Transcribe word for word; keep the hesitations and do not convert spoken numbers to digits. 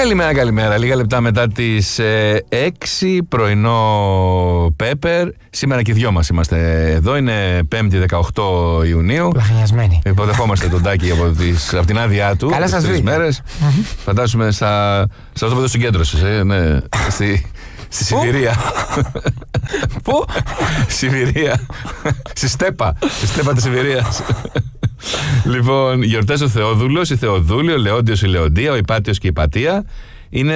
Καλημέρα, καλημέρα. Λίγα λεπτά μετά τις ε, έξι, πρωινό Πέπερ. Σήμερα και οι δυο μας είμαστε εδώ. Είναι πέμπτη δεκαοκτώ Ιουνίου. Λαχανιασμένοι. Υποδεχόμαστε τον Τάκη από, τις, από την άδειά του. Καλά σας βρήκα. Μέρες. Φαντάσουμε στα, στα οτόπεδο συγκέντρωσης. Ε, ναι, στη, στη Σιβηρία. Πού? Σιβηρία. Στη Στέπα. Στη Στέπα της Σιβηρίας. Λοιπόν, γιορτές ο Θεόδουλος, η Θεοδούλη, ο Λεόντιος, η Λεοντία, ο Υπάτιος και η Πατία.